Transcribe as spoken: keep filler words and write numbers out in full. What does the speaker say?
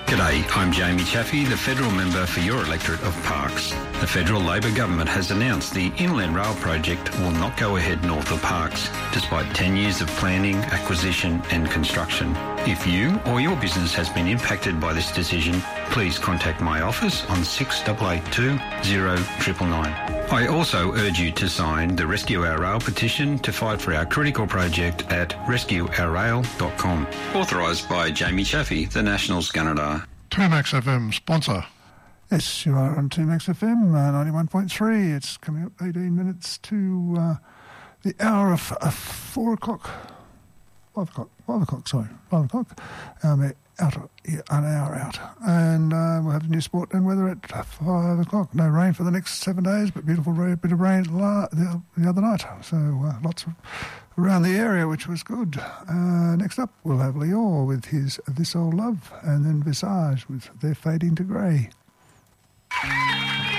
G'day, I'm Jamie Chaffey, the federal member for your electorate of Parkes. The federal Labor government has announced the Inland Rail project will not go ahead north of Parkes, despite ten years of planning, acquisition and construction. If you or your business has been impacted by this decision, please contact my office on six eight eight two, zero nine nine nine. I also urge you to sign the Rescue Our Rail petition to fight for our critical project at rescue our rail dot com. Authorised by Jamie Chaffey, the National Scanadar. two Max F M sponsor. Yes, you are on two Max F M, uh, ninety-one point three. It's coming up eighteen minutes to uh, the hour of uh, four o'clock. Five o'clock. Five o'clock, sorry. Five o'clock. Um, out, yeah, an hour out. And uh, we'll have the new sport and weather at five o'clock. No rain for the next seven days, but beautiful ra- bit of rain la- the, the other night. So uh, lots of around the area, which was good. Uh, next up, we'll have Lior with his This Old Love, and then Visage with They're Fading to Grey.